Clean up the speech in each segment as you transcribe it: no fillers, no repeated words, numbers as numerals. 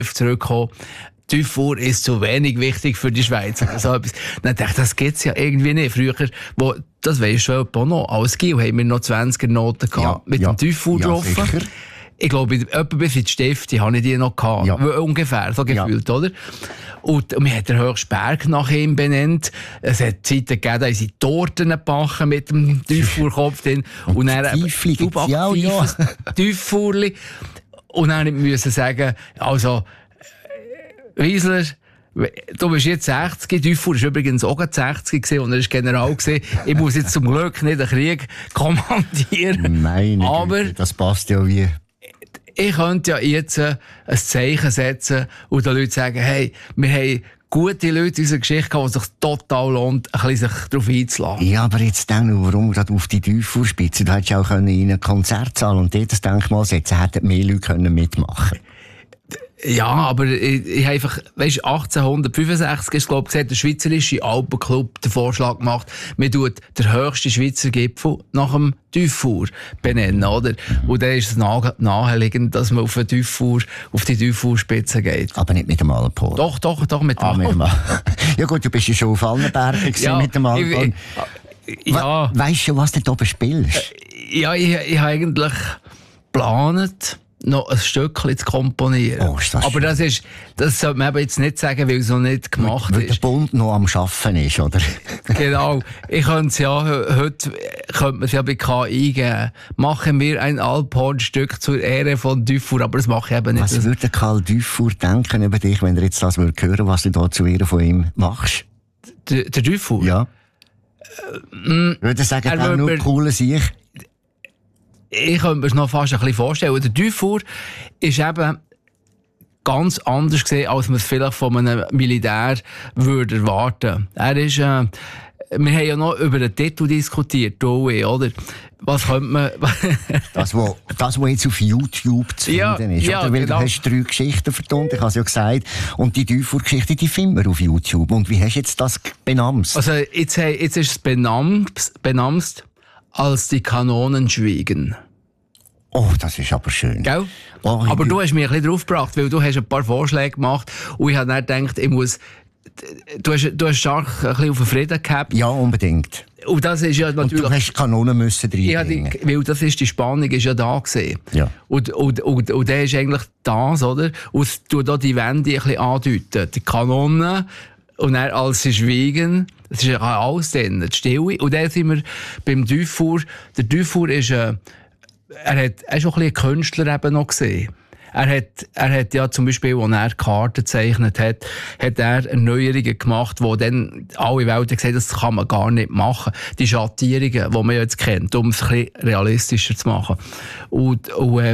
zurückgekommen. Dufour ist zu wenig wichtig für die Schweiz. Also, dann dachte ich, das gibt's ja irgendwie nicht. Früher, das weisst du auch noch, als Gil haben wir noch 20er Noten gehabt, mit dem Dufour drauf. Sicher. Ich glaube, etwa bis in die Stifte habe ich die noch gehabt. Ja. Ungefähr, so gefühlt, oder? Und man hat den Höchstberg nach ihm benannt. Es hat Zeiten gegeben, da haben sie Torten gebacken mit dem Dufour-Kopf drin. Und dann Dufourli. Und dann müssen sagen, also, Riesler, du bist jetzt 60, Dufour war übrigens auch 60 gewesen, und er war General gewesen. Ich muss jetzt zum Glück nicht den Krieg kommandieren. Nein, aber das passt ja wie. Ich könnte ja jetzt ein Zeichen setzen und den Leuten sagen, hey, wir haben gute Leute in unserer Geschichte gehabt, die sich total lohnt, ein bisschen sich darauf einzulassen. Ja, aber jetzt dann, warum gerade auf die Dufour-Spitze? Du hättest ja auch in ein Konzert zahlen und dort das Denkmal setzen, hätten mehr Leute mitmachen können. Ja, aber ich habe einfach, weisst, 1865 ist, glaube ich, der Schweizerische Alpenclub den Vorschlag gemacht, man tut den höchsten Schweizer Gipfel nach dem Dufour benennen, oder? Und dann ist es naheliegend, dass man auf die Dufour-Spitze geht. Aber nicht mit dem Alphorn. Doch, mit dem Alphorn. Ja gut, du bist ja schon auf allen Bergen mit dem Alphorn. Ja. Weißt du, was du da spielst? Ja, ich habe eigentlich geplant, noch ein Stückchen zu komponieren. Oh, ist das aber das sollte man eben jetzt nicht sagen, weil es noch nicht gemacht weil ist. Der Bund noch am Arbeiten ist, oder? Genau. Ich könnte es ja, heute könnte man es ja bei KI geben. Machen wir ein Alphorn-Stück zur Ehre von Dufour, aber das mache ich eben nicht. Was würde Karl Dufour denken über dich, wenn er jetzt das hören würde, was du da zu Ehre von ihm machst? Der Dufour? Ja. Würde er sagen, er nur coole Sieg? Ich könnte mir es noch fast ein bisschen vorstellen. Der Dufour ist eben ganz anders gesehen, als man es vielleicht von einem Militär würde erwarten. Er ist, wir haben ja noch über den Titel diskutiert, oder? Was könnte man... das, was jetzt auf YouTube zu finden ist. Ja, oder? Weil genau. Du hast 3 Geschichten vertont, ich habe es ja gesagt. Und die Dufour-Geschichte, die finden wir auf YouTube. Und wie hast du jetzt das benamst? Also, jetzt ist es benamst als die Kanonen schwiegen. Oh, das ist aber schön. Gell? Oh, aber du hast mich ein bisschen draufgebracht, weil du hast ein paar Vorschläge gemacht und ich habe dann gedacht, du hast stark ein bisschen auf den Frieden gehabt. Ja, unbedingt. Und das ist ja natürlich... Und du hast Kanonen müssen reinbringen. Weil das ist, die Spannung ist ja da gewesen. Ja. Und der ist eigentlich das, oder? Und es tut da die Wände ein bisschen andeuten. Die Kanonen und dann als sie schweigen, das ist ja alles drin, die Stille. Und dann sind wir beim Dufour. Der Dufour ist er ist auch ein bisschen ein Künstler eben noch gesehen. Er hat ja zum Beispiel, als er Karten gezeichnet hat er Erneuerungen gemacht, wo dann alle Welt gesagt haben, das kann man gar nicht machen. Die Schattierungen, die man jetzt kennt, um es ein bisschen realistischer zu machen. Und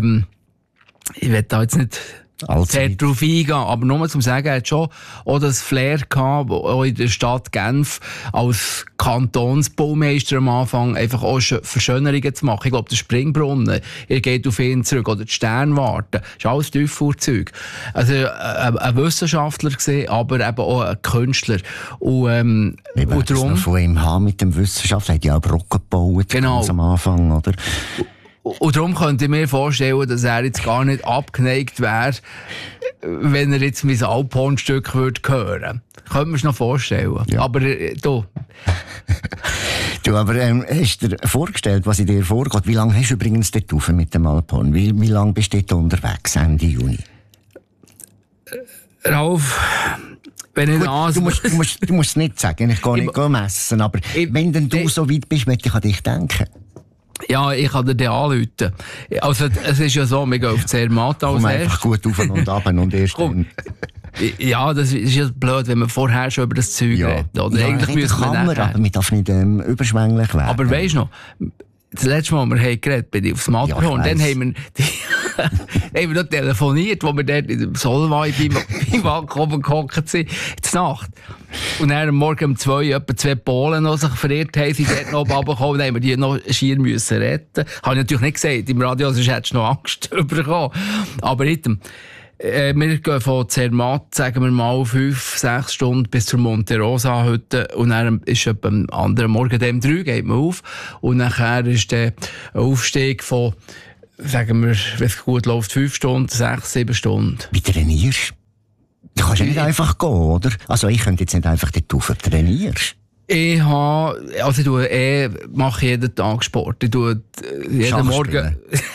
ich will da jetzt nicht sehr drauf eingehen, aber nur zum Sagen, er hat schon auch das Flair gehabt, auch in der Stadt Genf als Kantonsbaumeister am Anfang einfach auch Verschönerungen zu machen. Ich glaube, der Springbrunnen, er geht auf ihn zurück, oder die Sternwarte, das ist alles Dufour-Zeug. Also ein Wissenschaftler gesehen, aber eben auch ein Künstler. Und darum noch von ihm haben mit dem Wissenschaftler, hat ja auch Brücken gebaut, genau. Ganz am Anfang, oder? Und darum könnte ich mir vorstellen, dass er jetzt gar nicht abgeneigt wäre, wenn er jetzt mein Alphorn-Stück hören würde. Könnte man es noch vorstellen. Ja. Aber du... aber hast du dir vorgestellt, was in dir vorgeht? Wie lange hast du übrigens dort rauf mit dem Alphorn? Wie lange bist du dort unterwegs, Ende Juni? Ralf... Gut, du musst es nicht sagen, ich gehe nicht messen, aber wenn denn du so weit bist, möchte ich an dich denken. Ja, ich kann dir anrufen. Also, es ist ja so, wir gehen auf Zermatt als erstes. Einfach gut auf und ab und erst dann. Ja, das ist ja blöd, wenn man vorher schon über das Zeug redet. Oder? Ja, eigentlich müssen wir nachher. Aber man darf nicht überschwänglich werden. Aber weisst du noch, das letzte Mal, wir haben geredet, bin ich aufs Matterhorn, dann haben wir noch telefoniert, wo wir dort in dem Solvay beim Balkon gehockt sind, zur Nacht. Und dann am Morgen um 2 etwa 2 Polen noch sich verirrt haben, sind dort noch oben runtergekommen, dann haben wir die noch schier müssen retten. Habe ich natürlich nicht gesagt, im Radio, sonst hättest du noch Angst bekommen. Aber item. Wir gehen von Zermatt, sagen wir mal, 5-6 Stunden bis zur Monte Rosa heute. Und dann ist etwa am anderen Morgen um 3 geht man auf. Und nachher ist der Aufstieg von, sagen wir, wenn es gut läuft, 5 Stunden, 6-7 Stunden. Wie trainierst kannst du nicht einfach gehen, oder? Also ich könnte jetzt nicht einfach dort rauf. Trainierst? Ich mache jeden Tag Sport. Ich tue jeden Morgen...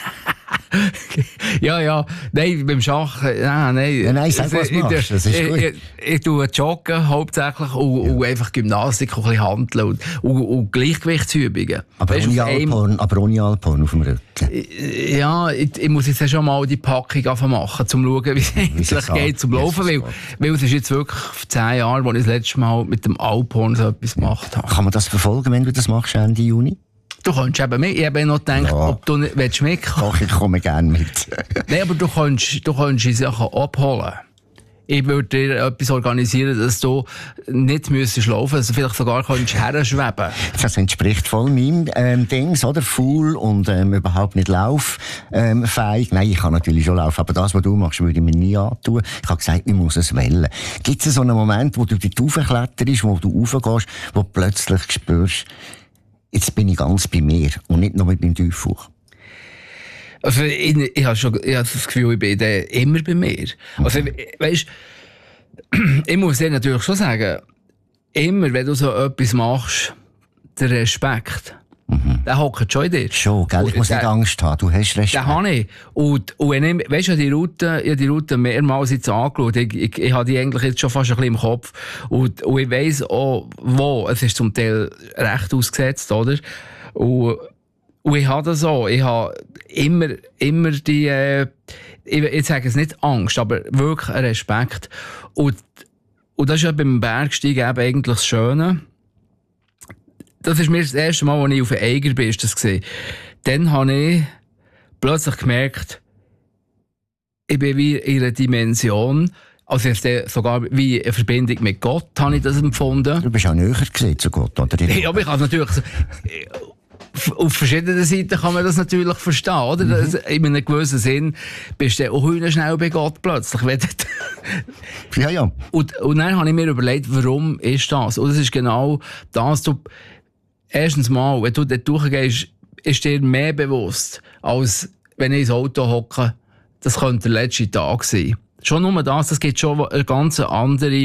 ja. Nein, beim Schach... Nein, sag, was machst du, das ist gut. Ich tue Joggen hauptsächlich und einfach Gymnastik, ein bisschen Handeln und Gleichgewichtsübungen. Aber ohne Alphorn auf dem Rücken? Ja, ich muss jetzt schon mal die Packung machen, um zu schauen, wie es eigentlich geht, zum Laufen. Weil es ist jetzt wirklich 10 Jahre, als ich das letzte Mal mit dem Alphorn so etwas gemacht habe. Kann man das verfolgen, wenn du das machst Ende Juni? Du kannst eben mit. Ich habe noch gedacht, ob du nicht mitkommen willst. Doch, ich komme gerne mit. Nein, aber du kannst die Sachen abholen. Ich würde dir etwas organisieren, dass du nicht laufen musst, dass du vielleicht sogar herschweben. Das entspricht voll meinem Dings, oder? Faul und überhaupt nicht lauffähig. Nein, ich kann natürlich schon laufen, aber das, was du machst, würde ich mir nie antun. Ich habe gesagt, ich muss es wählen. Gibt es so einen Moment, wo du dort raufkletterst, wo du raufgehst, wo du plötzlich spürst, jetzt bin ich ganz bei mir und nicht nur mit meinem Tiefbauch? Also, ich habe das Gefühl, ich bin immer bei mir. Also, weisst, ich muss dir natürlich schon sagen, immer, wenn du so etwas machst, der Respekt, der hockt schon in dir. Schon, gell? Ich muss nicht Angst haben, du hast Respekt. Den habe ich. Und wenn ich, weisst du, die Route mehrmals jetzt angeschaut. Ich habe die eigentlich jetzt schon fast ein bisschen im Kopf. Und ich weiss auch, wo. Es ist zum Teil recht ausgesetzt, oder? Und ich habe das auch. Ich habe immer die, ich sage es nicht Angst, aber wirklich einen Respekt. Und das ist ja beim Bergsteigen eben eigentlich das Schöne. Das ist mir das erste Mal, als ich auf den Eiger bin, ist das gesehen. Dann habe ich plötzlich gemerkt, ich bin wie in einer Dimension, also sogar wie eine Verbindung mit Gott, habe ich das empfunden. Du bist auch näher gesehen zu Gott, oder? Ja, aber ich kann natürlich... Auf verschiedenen Seiten kann man das natürlich verstehen, oder? In einem gewissen Sinn bist du auch schnell bei Gott plötzlich. Ja. Und dann habe ich mir überlegt, warum ist das? Und das ist genau das, erstens mal, wenn du dort durchgehst, ist dir mehr bewusst, als wenn ich ins Auto hocke, das könnte der letzte Tag sein. Schon nur das gibt schon eine ganz andere,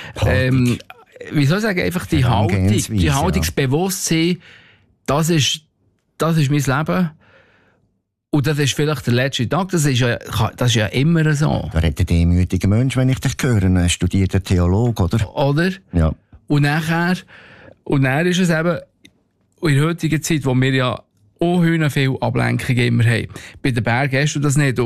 wie soll ich sagen, einfach die Haltung, das Bewusstsein, das ist mein Leben. Und das ist vielleicht der letzte Tag. Das ist ja immer so. Da redet ein demütiger Mensch, wenn ich dich höre, ein studierter Theologe, oder? Oder? Ja. Und dann ist es eben in der heutigen Zeit, wo wir ja auch viel Ablenkung immer haben. Bei den Bergen hast du das nicht.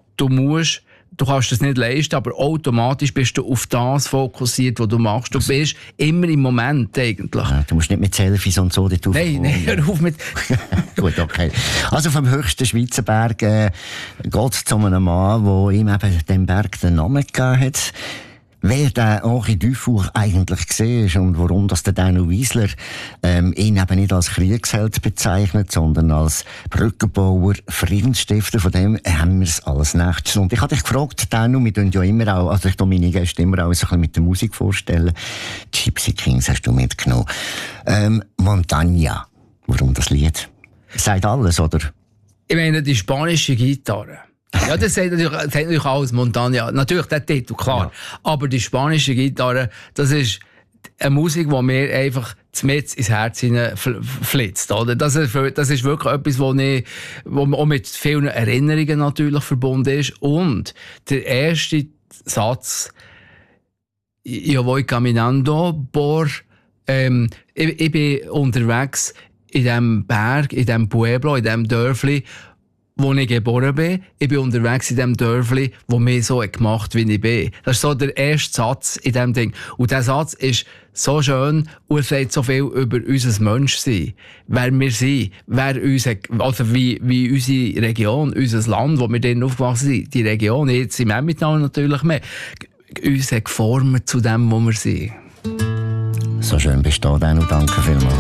Du kannst das nicht leisten, aber automatisch bist du auf das fokussiert, was du machst. Du bist immer im Moment eigentlich. Ja, du musst nicht mit Selfies und so dort Nein, hör auf mit... Gut, okay. Also vom höchsten Schweizer Berg geht es zu einem Mann, der ihm eben dem Berg den Namen gegeben hat. Wer der Henri Dufour eigentlich gesehen ist und warum das der Daniel Wiesler ihn eben nicht als Kriegsheld bezeichnet, sondern als Brückenbauer, Friedensstifter, von dem haben wir es alles nächstes. Und ich hatte dich gefragt, Daniel, wir tun ja immer auch, also ich tue meine Gäste immer auch so ein bisschen mit der Musik vorstellen. Gypsy Kings hast du mitgenommen. Montaña, warum das Lied? Sagt alles, oder? Ich meine, die spanische Gitarre. Ja, das sagt natürlich alles, Montaña. Natürlich, der Titel, klar. Ja. Aber die spanische Gitarre, das ist eine Musik, die mir einfach mit ins Herz flitzt, oder? Das ist wirklich etwas, wo auch mit vielen Erinnerungen natürlich verbunden ist. Und der erste Satz, Yo voy caminando por, ich bin unterwegs in diesem Berg, in diesem Pueblo, in diesem Dörfli, wo ich geboren bin. Ich bin unterwegs in dem Dörfli, wo mich so gemacht wie ich bin. Das ist so der erste Satz in diesem Ding. Und dieser Satz ist so schön und sagt so viel über unser Menschsein. Wer wir sind, also wie unsere Region, unser Land, wo wir drin aufgewachsen sind, die Region, jetzt im Emmental natürlich mehr, uns hat geformt zu dem, wo wir sind. So schön bist du da, und danke vielmals.